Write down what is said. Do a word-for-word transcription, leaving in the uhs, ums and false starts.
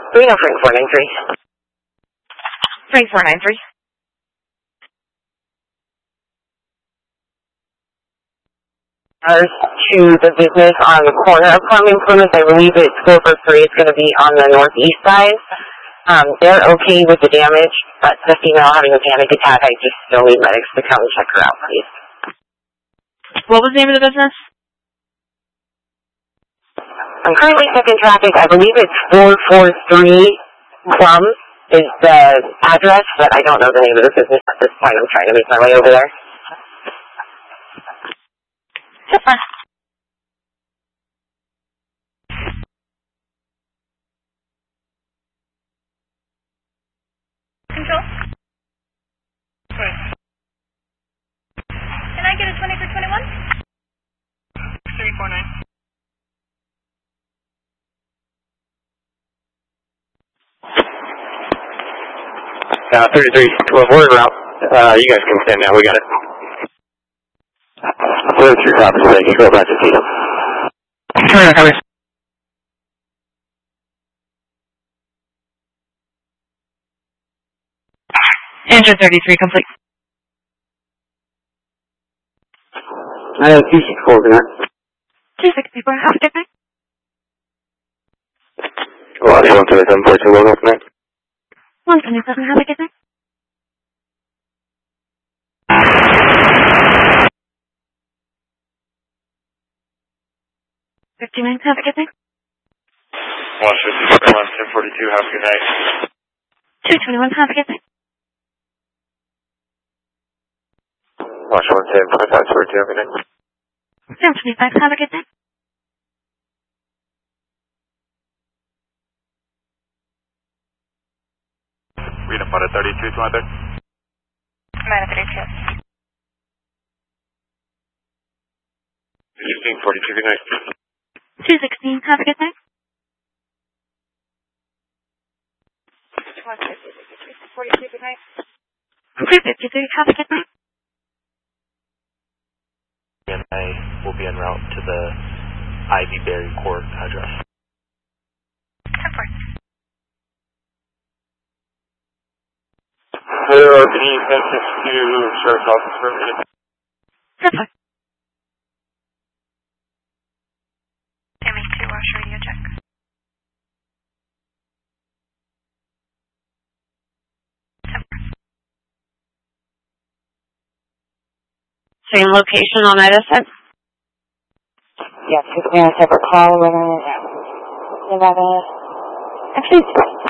Reno Frank four nine three. Frank four nine three. To the business on the corner of Plumbing Plymouth. I believe it's Gopher three. It's going to be on the northeast side. Um, they're okay with the damage, but the female having a panic attack, I just still need medics to come and check her out, please. What was the name of the business? I'm currently checking traffic. I believe it's four four three Plum is the address, but I don't know the name of the business at this point. I'm trying to make my way over there. That's fine. Control? Okay. Can I get a twenty for twenty-one? three four nine. Uh, thirty-three, twelve word route. Uh, you guys can stand now. We got it. thirty-three copies. They can go back to Tito. Engine thirty-three complete. I have two sixty-four tonight. two sixty-four, have a good night. Well, one twenty-seven point two, welcome tonight. one twenty-seven, have a good night. fifty-nine, have a good night. one fifty-one, ten forty-two, have a good night. two twenty-one, have a good night. Watch one ten, twenty-five, forty-two, have a good night. seven twenty-five, have a good night. Read about a thirty-two, twenty-three. nine thirty-two. sixteen forty-two, good night. two sixteen, have a good night. one fifty, forty-two, good night. three fifty-three, have a good night. And I will be en route to the Ivy Berry Court address. ten four. Hello, can you send this to Sheriff's Office for a minute? ten four. M E two, Wash Radio check. Same location on Edison? Yes, because we have a separate call with Nevada. Actually,